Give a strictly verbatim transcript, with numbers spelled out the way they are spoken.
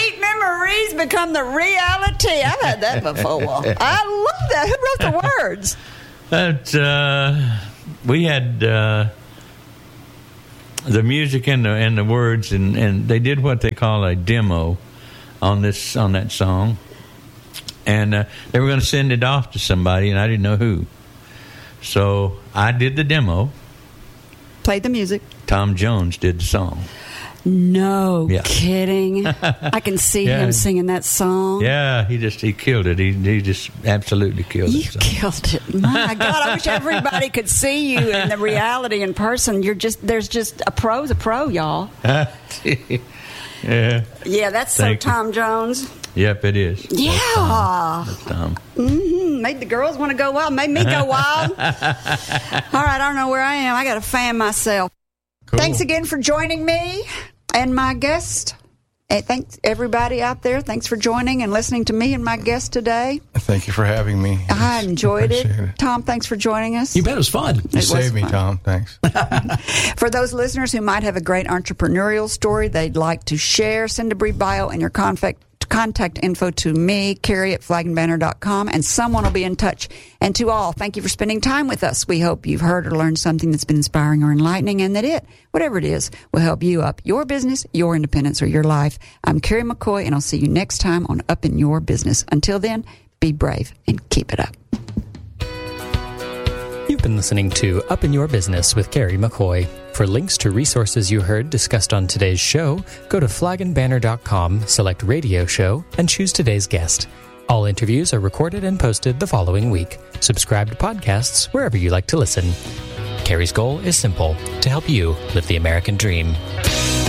sweet memories become the reality. I've had that before. I love that. Who wrote the words? That uh, we had uh, the music and the and the words, and, and they did what they call a demo on this on that song, and uh, they were going to send it off to somebody, and I didn't know who. So I did the demo. Played the music. Tom Jones did the song. No Yeah. kidding. I can see Yeah. him singing that song. Yeah, he just he killed it. He he just absolutely killed You it. So. killed it. My God, I wish everybody could see you in the reality in person. You're just there's just a pro's a pro, y'all. yeah. Yeah, that's so Thank you. Tom Jones. Yep, it is. Yeah. That's Tom. That's Tom. Mm-hmm. Made the girls want to go wild. Made me go wild. All right, I don't know where I am. I got to fan myself. Cool. Thanks again for joining me and my guest. And thanks everybody out there. Thanks for joining and listening to me and my guest today. Thank you for having me. I enjoyed it. Appreciate it. Tom, thanks for joining us. You bet, it was fun. You It was saved me, fun. Tom. Thanks. For those listeners who might have a great entrepreneurial story they'd like to share, send a brief bio and your contact contact info to me, Carrie at flag and banner dot com, and someone will be in touch. And to all, thank you for spending time with us. We hope you've heard or learned something that's been inspiring or enlightening, and that it, whatever it is, will help you up your business, your independence, or your life. I'm Carrie McCoy, and I'll see you next time on Up in Your Business. Until then, be brave and keep it up. You've been listening to Up in Your Business with Carrie McCoy. For links to resources you heard discussed on today's show, go to flag and banner dot com, select Radio Show, and choose today's guest. All interviews are recorded and posted the following week. Subscribe to podcasts wherever you like to listen. Carrie's goal is simple: to help you live the American dream.